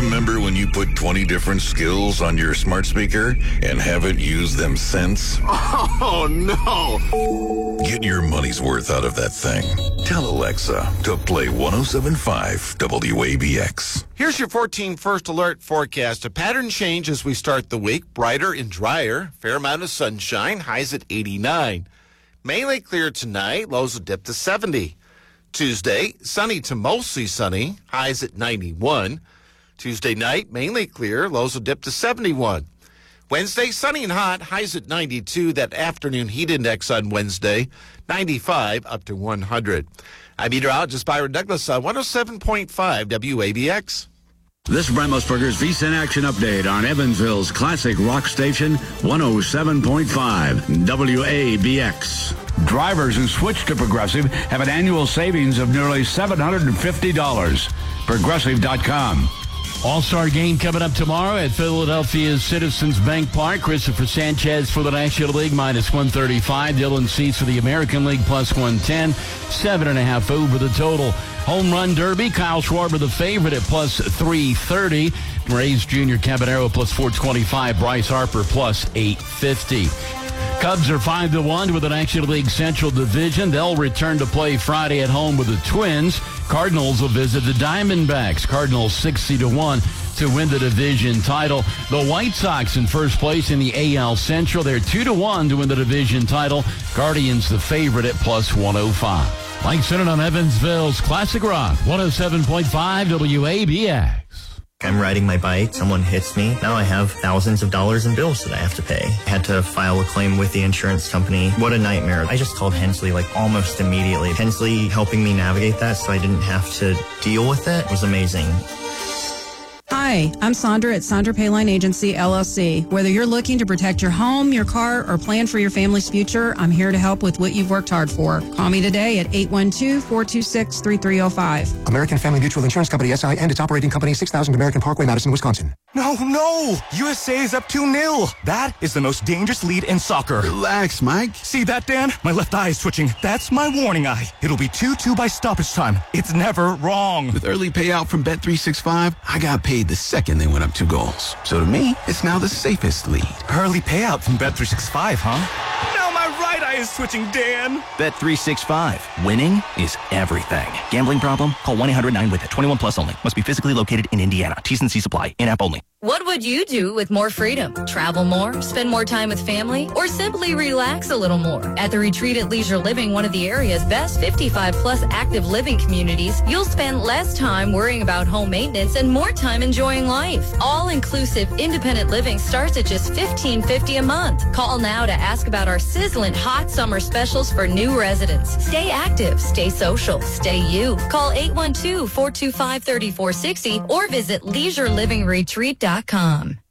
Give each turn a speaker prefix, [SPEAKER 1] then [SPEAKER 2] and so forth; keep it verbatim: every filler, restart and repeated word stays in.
[SPEAKER 1] Remember when you put twenty different skills on your smart speaker and haven't used them since?
[SPEAKER 2] Oh, no.
[SPEAKER 1] Get your money's worth out of that thing. Tell Alexa to play one oh seven point five W A B X.
[SPEAKER 2] Here's your fourteen First Alert forecast. A pattern change as we start the week. Brighter and drier. Fair amount of sunshine. Highs at eighty-nine. Mainly clear tonight. Lows will dip to seventy. Tuesday, sunny to mostly sunny. Highs at ninety-one. Tuesday night, mainly clear. Lows will dip to seventy-one. Wednesday, sunny and hot. Highs at ninety-two. That afternoon heat index on Wednesday, ninety-five up to one hundred. I'm meteorologist Byron Douglas on one oh seven point five W A B X.
[SPEAKER 3] This is Brent Musburger's V S I N Action Update on Evansville's classic rock station, one oh seven point five W A B X. Drivers who switch to Progressive have an annual savings of nearly seven hundred fifty dollars. Progressive dot com.
[SPEAKER 4] All-Star game coming up tomorrow at Philadelphia's Citizens Bank Park. Christopher Sanchez for the National League, minus one thirty-five. Dylan Cease for the American League, plus one ten. Seven and a half over the total. Home Run Derby, Kyle Schwarber the favorite at plus three thirty. Rays Junior Cabanero plus four twenty-five. Bryce Harper plus eight fifty. Cubs are five to one with the National League Central Division. They'll return to play Friday at home with the Twins. Cardinals will visit the Diamondbacks. Cardinals sixty to one to win the division title. The White Sox in first place in the A L Central. They're two to one to win the division title. Guardians the favorite at plus one oh five. Mike Senate on Evansville's Classic Rock, one oh seven point five W A B X.
[SPEAKER 5] I'm riding my bike, someone hits me. Now I have thousands of dollars in bills that I have to pay. I had to file a claim with the insurance company. What a nightmare. I just called Hensley like almost immediately. Hensley helping me navigate that so I didn't have to deal with it was amazing.
[SPEAKER 6] Hi, I'm Sandra at Sandra Payline Agency, L L C. Whether you're looking to protect your home, your car, or plan for your family's future, I'm here to help with what you've worked hard for. Call me today at eight one two, four two six, three three oh five.
[SPEAKER 7] American Family Mutual Insurance Company, S I, and its operating company, six thousand American Parkway, Madison, Wisconsin.
[SPEAKER 8] No, no! U S A is up two nil. That is the most dangerous lead in soccer.
[SPEAKER 9] Relax, Mike.
[SPEAKER 8] See that, Dan? My left eye is twitching. That's my warning eye. It'll be two two by stoppage time. It's never wrong.
[SPEAKER 9] With early payout from Bet three sixty-five, I got paid the second they went up two goals. So to me, it's now the safest lead.
[SPEAKER 8] Early payout from Bet three sixty-five, huh? Now my right eye is twitching, Dan.
[SPEAKER 10] Bet three sixty-five. Winning is everything. Gambling problem? Call one eight hundred nine with it. twenty-one plus only. Must be physically located in Indiana. T's and C's apply. In-app only.
[SPEAKER 11] What would you do with more freedom? Travel more, spend more time with family, or simply relax a little more? At the Retreat at Leisure Living, one of the area's best fifty-five plus active living communities, you'll spend less time worrying about home maintenance and more time enjoying life. All-inclusive independent living starts at just fifteen fifty a month. Call now to ask about our sizzling hot summer specials for new residents. Stay active, stay social, stay you. Call eight one two, four two five, three four six zero or visit leisure living retreat dot com.